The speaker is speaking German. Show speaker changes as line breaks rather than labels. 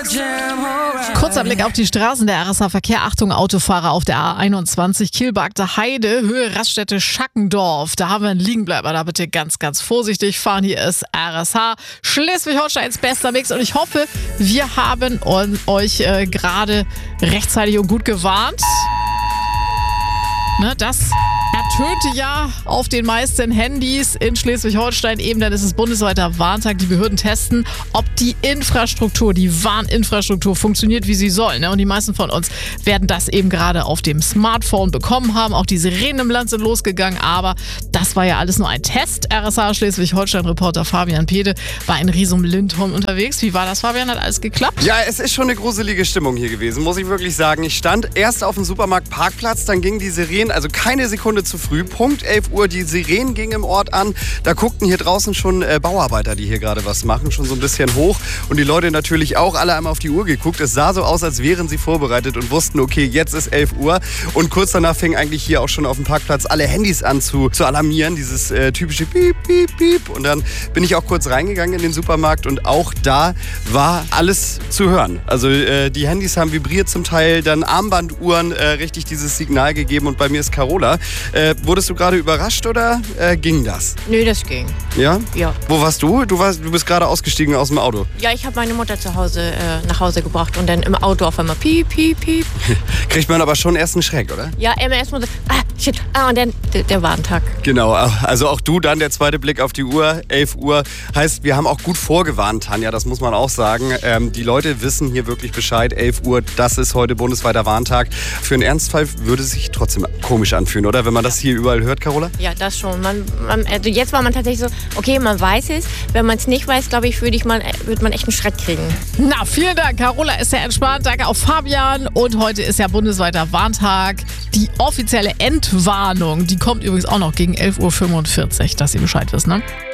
Kurzer Blick auf die Straßen der RSA-Verkehr. Achtung, Autofahrer auf der A21 Kielbarkter Heide, Höhe Raststätte Schackendorf. Da haben wir einen Liegenbleiber, da bitte ganz, ganz vorsichtig fahren. Hier ist RSH, Schleswig-Holsteins bester Mix. Und ich hoffe, wir haben euch gerade rechtzeitig und gut gewarnt. Ne, das ertönte ja auf den meisten Handys in Schleswig-Holstein eben, denn es ist bundesweiter Warntag. Die Behörden testen, ob die Infrastruktur, die Warninfrastruktur funktioniert, wie sie soll. Ne? Und die meisten von uns werden das eben gerade auf dem Smartphone bekommen haben. Auch die Sirenen im Land sind losgegangen, aber das war ja alles nur ein Test. RSH Schleswig-Holstein-Reporter Fabian Pede war in Riesum-Lindholm unterwegs. Wie war das, Fabian? Hat alles geklappt?
Ja, es ist schon eine gruselige Stimmung hier gewesen, muss ich wirklich sagen. Ich stand erst auf dem Supermarktparkplatz, dann gingen die Sirenen, also keine Sekunde zu früh, Punkt 11 Uhr, die Sirenen gingen im Ort an. Da guckten hier draußen schon Bauarbeiter, die hier gerade was machen, schon so ein bisschen hoch. Und die Leute natürlich auch, alle einmal auf die Uhr geguckt. Es sah so aus, als wären sie vorbereitet und wussten, okay, jetzt ist 11 Uhr. Und kurz danach fingen eigentlich hier auch schon auf dem Parkplatz alle Handys an zu alarmieren, dieses typische Piep, Piep, Piep. Und dann bin ich auch kurz reingegangen in den Supermarkt und auch da war alles zu hören. Also die Handys haben vibriert zum Teil, dann Armbanduhren richtig dieses Signal gegeben. Und bei mir ist Carola. Wurdest du gerade überrascht oder ging das?
Nö, das ging.
Ja?
Ja.
Wo warst du? Du bist gerade ausgestiegen aus dem Auto.
Ja, ich habe meine Mutter zu Hause nach Hause gebracht und dann im Auto auf einmal piep, piep, piep.
Kriegt man aber schon erst einen Schreck, oder?
Ja, immer erstmal so, shit, und dann der Warntag.
Genau, also auch du dann der zweite Blick auf die Uhr, 11 Uhr. Heißt, wir haben auch gut vorgewarnt, Tanja, das muss man auch sagen. Die Leute wissen hier wirklich Bescheid, 11 Uhr, das ist heute bundesweiter Warntag. Für einen Ernstfall würde es sich trotzdem komisch anfühlen, oder? Wenn man das hier überall hört, Carola?
Ja, das schon. Also jetzt war man tatsächlich so, okay, man weiß es. Wenn man es nicht weiß, glaube ich, würde man echt einen Schreck kriegen.
Na, vielen Dank. Carola ist sehr entspannt. Danke auch Fabian. Und heute ist ja bundesweiter Warntag. Die offizielle Entwarnung, die kommt übrigens auch noch gegen 11.45 Uhr, dass ihr Bescheid wisst, ne?